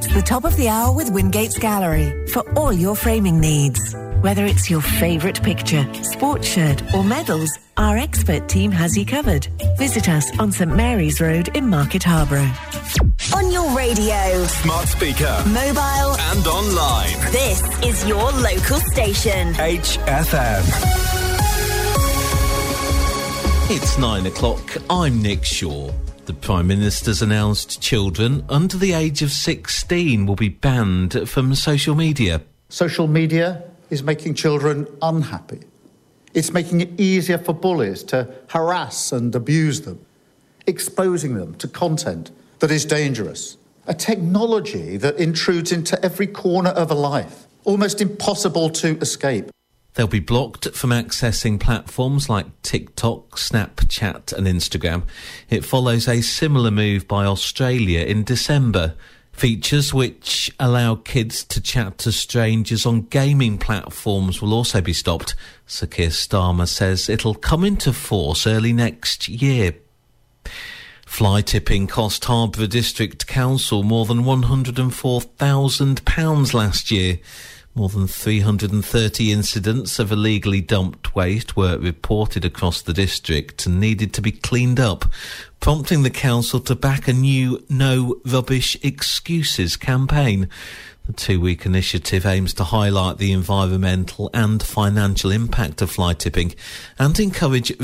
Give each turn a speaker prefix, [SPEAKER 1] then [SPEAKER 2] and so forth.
[SPEAKER 1] It's the top of the hour with Wingate's Gallery for all your framing needs. Whether it's your favourite picture, sports shirt or medals, our expert team has you covered. Visit us on St Mary's Road in Market Harborough.
[SPEAKER 2] On your radio,
[SPEAKER 3] smart speaker,
[SPEAKER 2] mobile
[SPEAKER 3] and online.
[SPEAKER 2] This is your local station.
[SPEAKER 3] HFM.
[SPEAKER 4] It's 9 o'clock. I'm Nick Shaw. The Prime Minister's announced children under the age of 16 will be banned from social media.
[SPEAKER 5] Social media is making children unhappy. It's making it easier for bullies to harass and abuse them, exposing them to content that is dangerous. A technology that intrudes into every corner of a life, almost impossible to escape.
[SPEAKER 4] They'll be blocked from accessing platforms like TikTok, Snapchat and Instagram. It follows a similar move by Australia in December. Features which allow kids to chat to strangers on gaming platforms will also be stopped. Sir Keir Starmer says it'll come into force early next year. Fly tipping cost Harborough District Council more than £104,000 last year. More than 330 incidents of illegally dumped waste were reported across the district and needed to be cleaned up, prompting the council to back a new No Rubbish Excuses campaign. The 2-week initiative aims to highlight the environmental and financial impact of fly tipping and encourage